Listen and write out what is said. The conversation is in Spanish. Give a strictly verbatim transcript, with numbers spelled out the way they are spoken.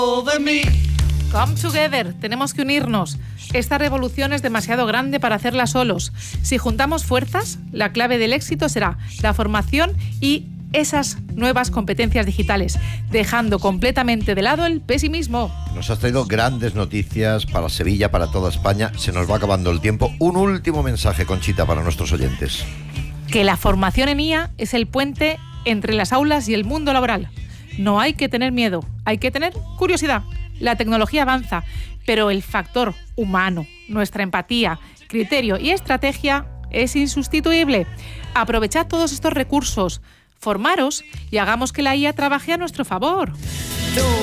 Come together, tenemos que unirnos. Esta revolución es demasiado grande para hacerla solos. Si juntamos fuerzas, la clave del éxito será la formación y esas nuevas competencias digitales, dejando completamente de lado el pesimismo. Nos has traído grandes noticias para Sevilla, para toda España. Se nos va acabando el tiempo. Un último mensaje, Conchita, para nuestros oyentes. Que la formación en I A es el puente entre las aulas y el mundo laboral. No hay que tener miedo, hay que tener curiosidad. La tecnología avanza, pero el factor humano, nuestra empatía, criterio y estrategia es insustituible. Aprovechad todos estos recursos, formaros y hagamos que la I A trabaje a nuestro favor.